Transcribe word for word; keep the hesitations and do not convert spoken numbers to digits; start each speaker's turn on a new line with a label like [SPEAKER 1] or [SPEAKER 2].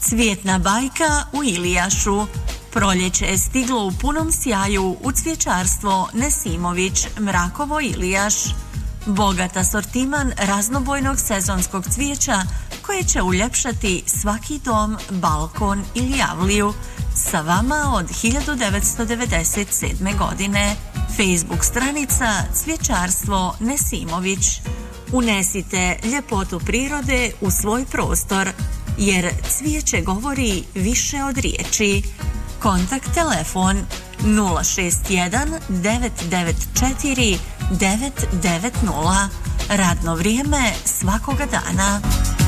[SPEAKER 1] Cvjetna bajka u Ilijašu. Proljeće je stiglo u punom sjaju u cvjećarstvo Nesimović, Mrakovo, Ilijaš. Bogat asortiman raznobojnog sezonskog cvijeća koje će uljepšati svaki dom, balkon ili javliju. Sa vama od hiljadu devetsto devedeset sedme. godine. Facebook stranica Cvjećarstvo Nesimović. Unesite ljepotu prirode u svoj prostor, jer cvijeće govori više od riječi. Kontakt telefon nula šest jedan devet devet četiri devet devet nula. Radno vrijeme svakoga dana.